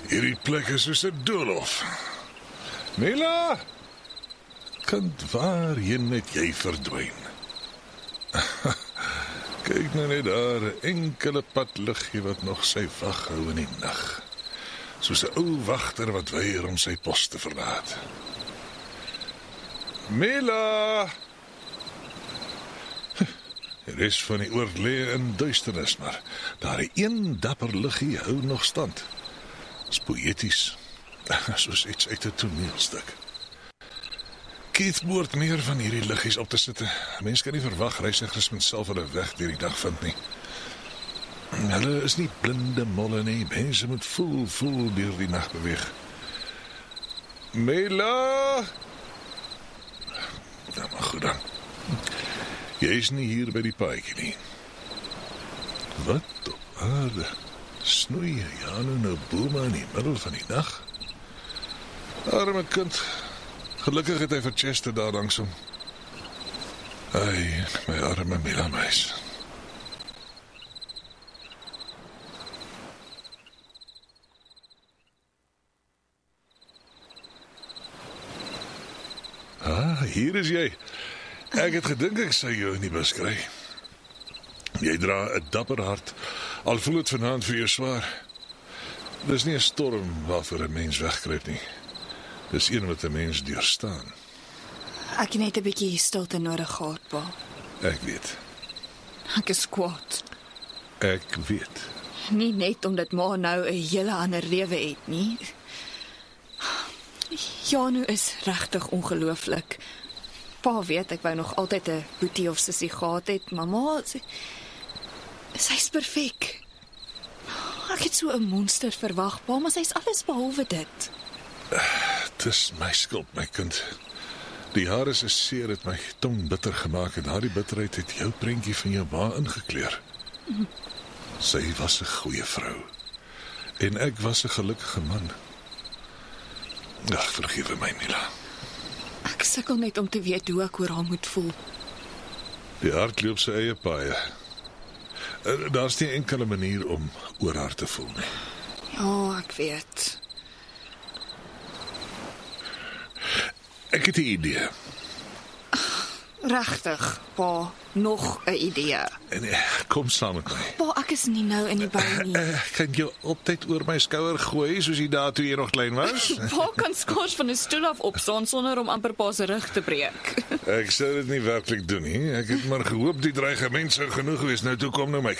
Hierdie plek is soos 'n doolhof. Mila! Kind, waarheen het jy verdwyn? Kyk nou net daar, 'n enkele padliggie wat nog sy wag hou in die nag. Soos 'n ou wagter wat weier om sy pos te verlaat. Mila! Die res van die oord lê in duisternis, maar daardie een dapper liggie hou nog stand. Dis poëties, soos iets uit 'n toneelstuk. Keith behoort meer van hierdie liggies op te sit. Mens kan nie verwag reisigers met self hulle weg deur die dag vind nie. Hulle is nie blinde molle nie. Mense moet voel deur die nag beweeg. Mela! Nou maar goed dan. Jy is nie hier by die paadjie nie. Wat op aarde? Snoei jy Janu nou bome in die middel van die nag? Arme kind. Gelukkig het hy vir Chester daar langs hom. Ai, my arme Mila meis. Hier is jy. Ek het gedink ek sou jou in die bus kry. Jy dra 'n dapper hart, al voel dit vanaand vir jou swaar. Dis nie 'n storm waarvoor 'n mens wegkruip nie. Dis een wat 'n mens deurstaan. Ek het net 'n bietjie stilte nodig gehad, pa. Ek weet. Ek is kwaad. Ek weet. Nie net omdat ma nou 'n hele ander lewe het nie. Janu is regtig ongelooflik. Pa weet ek wou nog altyd 'n boetie of sussie gehad het, maar ma, sy's perfek. Ek het so 'n monster verwag, pa, maar sy's alles behalwe dit. Dis my skuld, my kind. Die jare se seer het my tong bitter gemaak en daardie bitterheid het jou prentjie van jou ma ingekleur. Sy was 'n goeie vrou. En ek was 'n gelukkige man. Ag, vergewe my, Mila. Ek sukkel net om te weet hoe ek oor haar moet voel. Die hart loop sy eie paaie. Daar's nie enkele manier om oor haar te voel nie. Ja, ek weet. Ek het 'n idee. Regtig, pa, nog 'n idee. En kom saam met my. Pa, ek is nie nou in die bou nie. Ek kan jou altyd oor my skouer gooi soos die dae toe jy nog klein was. Pa kan skors van 'n stoel af opstaan sonder om amper pa se rug te breek. Ek sou dit nie werklik doen nie. Ek het maar gehoop die dreigement sou genoeg wees. Nou toe kom nou my